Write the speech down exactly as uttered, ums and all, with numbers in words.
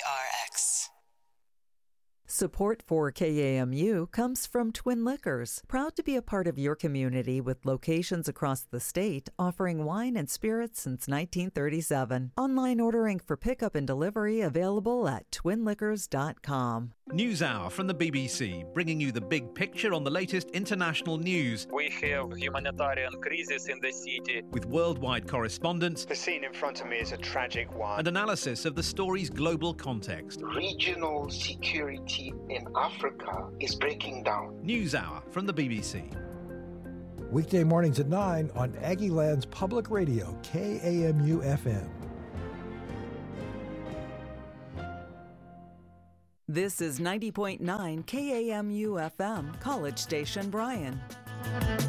R X. Support for K A M U comes from Twin Liquors, proud to be a part of your community with locations across the state offering wine and spirits since nineteen thirty-seven. Online ordering for pickup and delivery available at twin liquors dot com. NewsHour from the B B C, bringing you the big picture on the latest international news. We have humanitarian crisis in the city. With worldwide correspondents. The scene in front of me is a tragic one. And analysis of the story's global context. Regional security in Africa is breaking down. NewsHour from the B B C. Weekday mornings at nine on Aggieland's Public Radio, K A M U F M. This is ninety point nine K A M U F M, College Station, Bryan.